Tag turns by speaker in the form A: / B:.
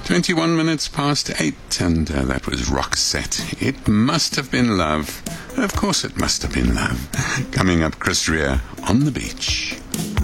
A: 21 minutes past 8, and that was Roxette. It must have been love. Of course it must have been love. Coming up, Chris Rea on the beach.